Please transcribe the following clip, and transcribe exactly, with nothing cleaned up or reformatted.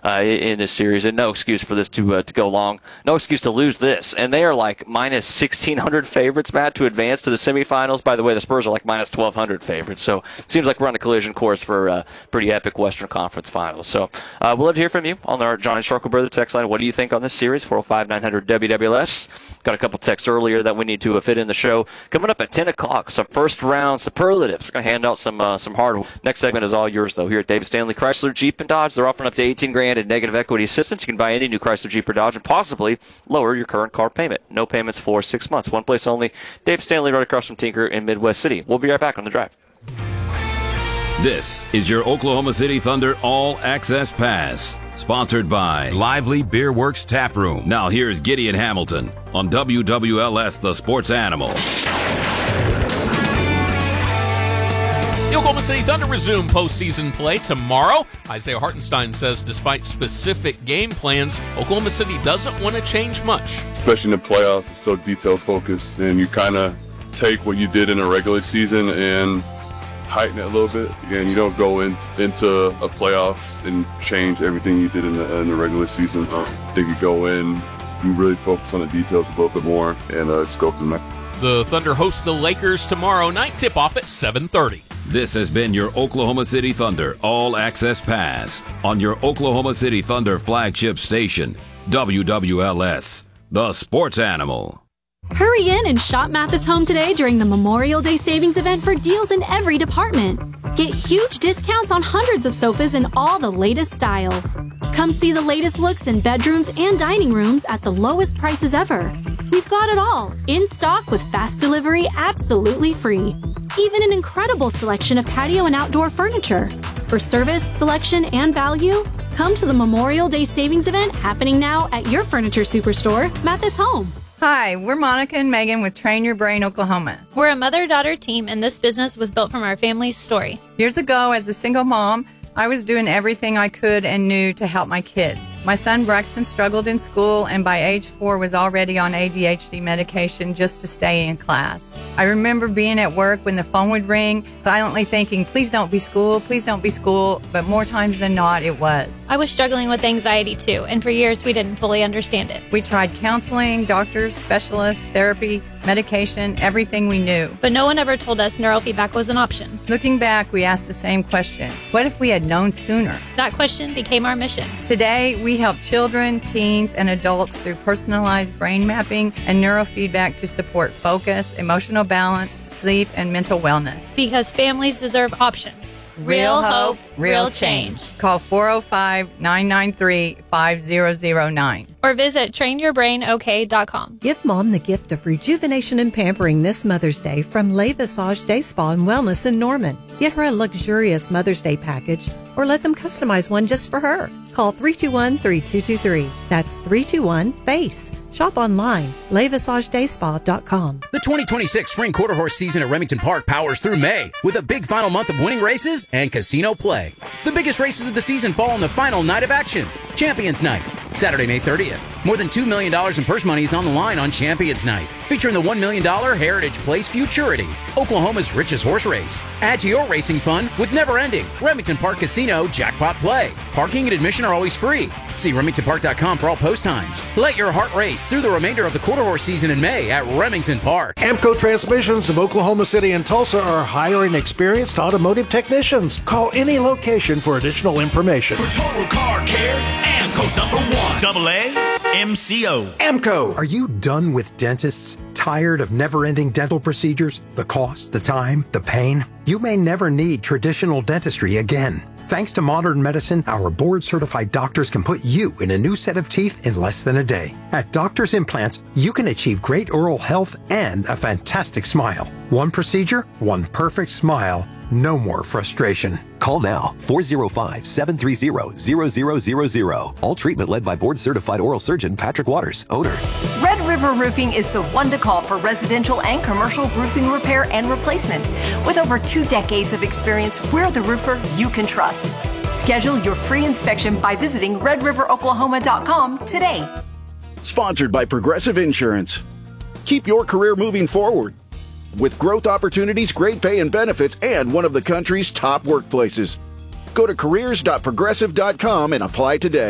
uh, in this series, and no excuse for this to uh, to go long. No excuse to lose this. And they are like minus sixteen hundred favorites, Matt, to advance to the semifinals. By the way, the Spurs are like minus twelve hundred favorites. So it seems like we're on a collision course for a uh, pretty epic Western Conference finals. So uh, we'll love to hear from you on our John and Sharkle Brother text line. What do you think on this series? four oh five, nine hundred, W W L S. Got a couple texts earlier that we need to uh, fit in the show. Coming up at ten o'clock, some first round superlatives. We're going to hand out some uh, some hard. Next segment is all yours, though, here at David Stanley Chrysler Jeep and Dodge. They're offering up to eighteen grand in negative equity assistance. You can buy any new Chrysler Jeep or Dodge and possibly lower your current car payment. No payments for six months. One place only. David Stanley, right across from Tinker in Midwest City. We'll be right back on the drive. This is your Oklahoma City Thunder All Access Pass, sponsored by Lively Beer Works Tap Room. Now here's Gideon Hamilton on W W L S, the Sports Animal. The Oklahoma City Thunder resume postseason play tomorrow. Isaiah Hartenstein says despite specific game plans, Oklahoma City doesn't want to change much. Especially in the playoffs, it's so detail-focused, and you kind of take what you did in the regular season and heighten it a little bit. Again, you don't go in into a playoffs and change everything you did in the, in the regular season. I think you go in, you really focus on the details a little bit more, and uh, just go from there. The Thunder host the Lakers tomorrow night. Tip-off at seven thirty. This has been your Oklahoma City Thunder All Access Pass on your Oklahoma City Thunder flagship station, W W L S, the Sports Animal. Hurry in and shop Mathis Home today during the Memorial Day Savings Event for deals in every department. Get huge discounts on hundreds of sofas in all the latest styles. Come see the latest looks in bedrooms and dining rooms at the lowest prices ever. We've got it all, in stock with fast delivery absolutely free. Even an incredible selection of patio and outdoor furniture. For service, selection, and value, come to the Memorial Day Savings Event happening now at your furniture superstore, Mathis Home. Hi, we're Monica and Megan with Train Your Brain Oklahoma. We're a mother-daughter team, and this business was built from our family's story. Years ago, as a single mom, I was doing everything I could and knew to help my kids. My son Braxton struggled in school and by age four was already on A D H D medication just to stay in class. I remember being at work when the phone would ring, silently thinking, please don't be school, please don't be school, but more times than not, it was. I was struggling with anxiety too, and for years we didn't fully understand it. We tried counseling, doctors, specialists, therapy, medication, everything we knew. But no one ever told us neurofeedback was an option. Looking back, we asked the same question. What if we had known sooner? That question became our mission. Today, we help children, teens, and adults through personalized brain mapping and neurofeedback to support focus, emotional balance, sleep, and mental wellness. Because families deserve options. Real hope, real change. Call four oh five, nine nine three, five oh oh nine. Or visit train your brain o k dot com. Give Mom the gift of rejuvenation and pampering this Mother's Day from Le Visage Day Spa and Wellness in Norman. Get her a luxurious Mother's Day package or let them customize one just for her. Call three two one, three two two three. That's three two one, F A C E. Shop online, le visage day spa dot com. The twenty twenty-six Spring Quarter Horse season at Remington Park powers through May with a big final month of winning races and casino play. The biggest races of the season fall on the final night of action, Champions Night, Saturday, May thirtieth. More than two million dollars in purse money is on the line on Champions Night, featuring the one million dollars Heritage Place Futurity, Oklahoma's richest horse race. Add to your racing fun with never-ending Remington Park Casino Jackpot Play. Parking and admission are always free. See remington park dot com for all post times. Let your heart race through the remainder of the quarter horse season in May at Remington Park. Amco Transmissions of Oklahoma City and Tulsa are hiring experienced automotive technicians. Call any location for additional information. For total car care, Amco's number one. Double A M C O. Amco. Are you done with dentists? Tired of never-ending dental procedures? The cost, the time, the pain? You may never need traditional dentistry again. Thanks to modern medicine, our board-certified doctors can put you in a new set of teeth in less than a day. At Doctors Implants, you can achieve great oral health and a fantastic smile. One procedure, one perfect smile. No more frustration. Call now, four oh five, seven three zero, zero zero zero zero. All treatment led by board-certified oral surgeon Patrick Waters, owner. Red River Roofing is the one to call for residential and commercial roofing repair and replacement. With over two decades of experience, we're the roofer you can trust. Schedule your free inspection by visiting red river oklahoma dot com today. Sponsored by Progressive Insurance. Keep your career moving forward with growth opportunities, great pay and benefits, and one of the country's top workplaces. Go to careers dot progressive dot com and apply today.